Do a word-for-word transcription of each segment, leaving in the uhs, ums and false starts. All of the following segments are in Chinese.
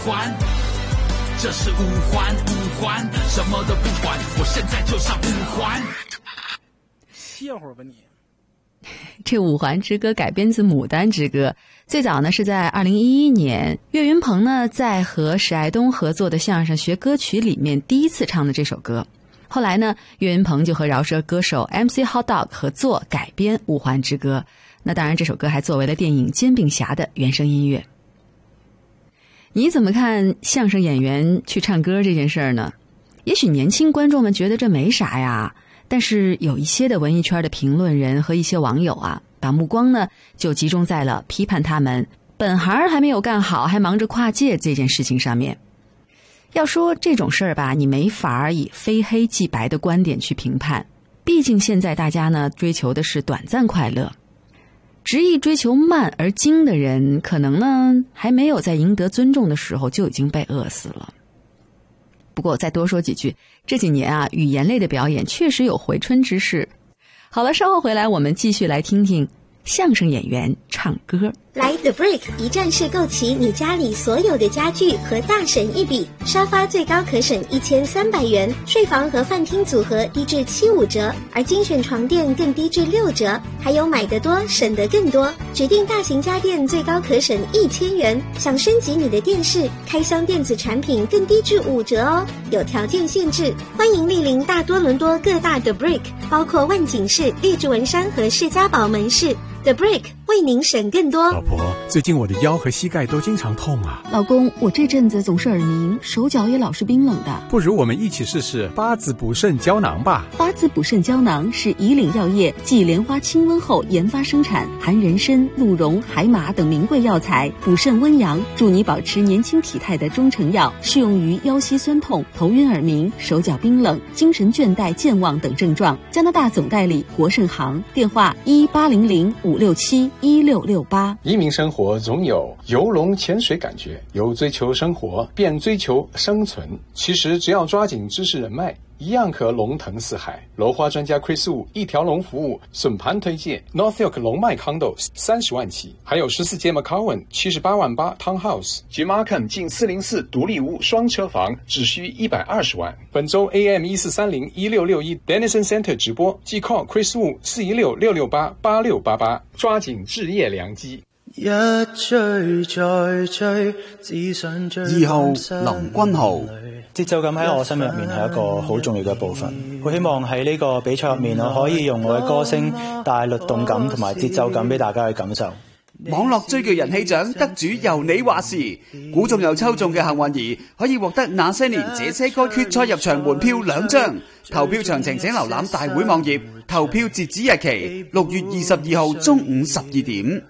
环，这是五环，五环什么都不管，我现在就上五环。 歇会儿吧你。 这《五环之歌》改编自《牡丹之歌》，最早呢是在二零一一年，岳云鹏呢在和史爱东合作的相声学歌曲里面第一次唱的这首歌。后来呢，岳云鹏就和饶舌歌手 M C Hot Dog 合作改编《五环之歌》。那当然，这首歌还作为了电影《煎饼侠》的原声音乐。你怎么看相声演员去唱歌这件事儿呢？也许年轻观众们觉得这没啥呀。但是有一些的文艺圈的评论人和一些网友啊，把目光呢就集中在了批判他们本行还没有干好，还忙着跨界这件事情上面。要说这种事儿吧，你没法以非黑即白的观点去评判，毕竟现在大家呢追求的是短暂快乐，执意追求慢而精的人，可能呢还没有在赢得尊重的时候就已经被饿死了。不过再多说几句，这几年啊，语言类的表演确实有回春之势。好了，稍后回来我们继续来听听相声演员唱歌。 来 The Brick 一站式购齐你家里所有的家具和大省一笔，沙发最高可省一千三百元，睡房和饭厅组合低至七五折，而精选床垫更低至六折，还有买得多省得更多，指定大型家电最高可省一千元，想升级你的电视，开箱电子产品更低至五折哦，有条件限制，欢迎莅临大多伦多各大 The Brick， 包括万景市、荔枝文山和世家堡门市。The Brick 为您省更多。 老婆，最近我的腰和膝盖都经常痛啊。 老公，我这阵子总是耳鸣，手脚也老是冰冷的。 不如我们一起试试八字补肾胶囊吧。 八字补肾胶囊是以岭药业继莲花清瘟后研发生产，含人参、鹿茸、海马等名贵药材，补肾温阳，助你保持年轻体态的中成药，适用于腰膝酸痛、头晕耳鸣、手脚冰冷、精神倦怠健忘等症状。加拿大总代理国盛行，电话一八零零五六七一六六八。 移民生活总有游龙潜水感觉，由追求生活变追求生存，其实只要抓紧知识人脉，一样可龙腾四海。楼花专家 Chris Wu 一条龙服务，笋盘推荐 Northfield 龙脉 Condo 三十万起，还有十四街 McCowan 七十八万八 Townhouse 及 Markham 近四零四独立屋双车房，只需一百二十万。本周 A M 一四三零一六六一 Denison Center 直播，即 call Chris Wu 四一六六六八八六八八，抓緊置業良機。 一追再追，只想追。 二號林君豪， 節奏感喺我心入面係一個好重要嘅部分。我希望喺呢個比賽入面，我可以用我嘅歌聲帶律動感同埋節奏感俾大家去感受。 網絡追劇人氣獎得主由你話事，估中又抽中嘅幸運兒可以獲得那些年這些歌決賽入場門票兩張。投票詳情請瀏覽大會網頁，投票截止日期六月二十二號中午十二點。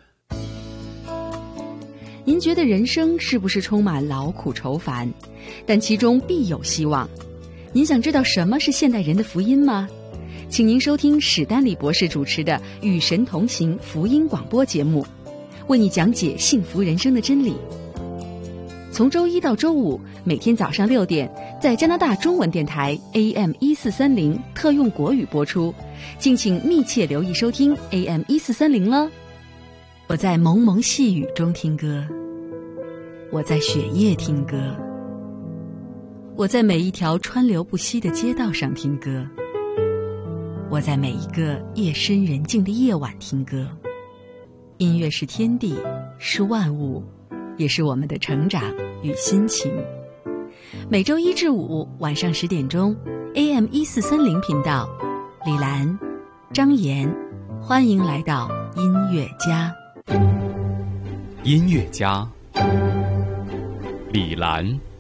您覺得人生是不是充滿勞苦愁煩？但其中必有希望。您想知道什麼是現代人的福音嗎？請您收聽史丹利博士主持的《與神同行》福音廣播節目，為你講解幸福人生的真理。從周一到周五，每天早上六點，在加拿大中文電台 A M 一四三零特用國語播出，敬請密切留意收聽 A M 一四三零了。我在蒙蒙細雨中聽歌，我在雪夜聽歌，我在每一條川流不息的街道上聽歌，我在每一個夜深人靜的夜晚聽歌。音樂是天地，是萬物，也是我們的成長與心情。每周一至五晚上十點鐘 A M 一四三零頻道，李蘭、張妍，歡迎來到音樂家。 音樂家李蘭。